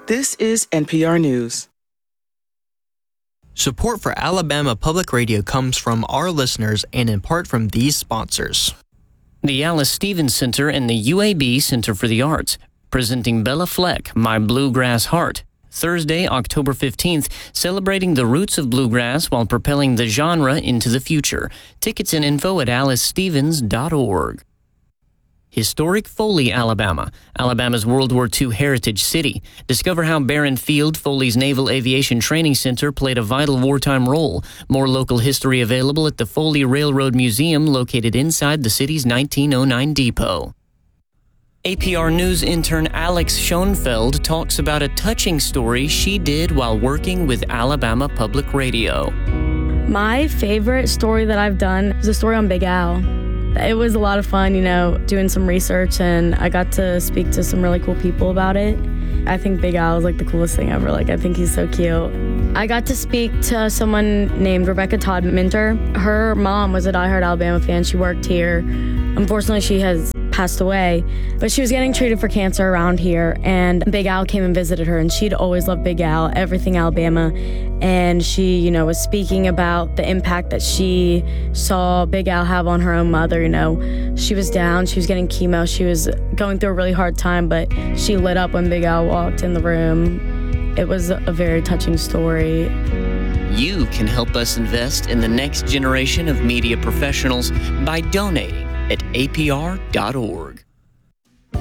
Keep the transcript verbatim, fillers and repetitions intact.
This is N P R News. Support for Alabama Public Radio comes from our listeners and in part from these sponsors. The Alice Stevens Center and the U A B Center for the Arts, presenting Bella Fleck, My Bluegrass Heart, Thursday, October fifteenth, celebrating the roots of bluegrass while propelling the genre into the future. Tickets and info at alice stevens dot org. Historic Foley, Alabama, Alabama's World War Two heritage city. Discover how Barron Field, Foley's Naval Aviation Training Center, played a vital wartime role. More local history available at the Foley Railroad Museum, located inside the city's nineteen oh nine depot. A P R News intern Alex Schoenfeld talks about a touching story she did while working with Alabama Public Radio. My favorite story that I've done is a story on Big Al. It was a lot of fun, you know, doing some research, and I got to speak to some really cool people about it. I think Big Al is like the coolest thing ever. Like, I think he's so cute. I got to speak to someone named Rebecca Todd Minter. Her mom was a diehard Alabama fan. She worked here. Unfortunately, she has passed away, but she was getting treated for cancer around here, and Big Al came and visited her, and she'd always loved Big Al, everything Alabama, and she, you know, was speaking about the impact that she saw Big Al have on her own mother. You know, she was down, she was getting chemo, she was going through a really hard time, but she lit up when Big Al walked in the room. It was a very touching story. You can help us invest in the next generation of media professionals by donating at A P R dot org.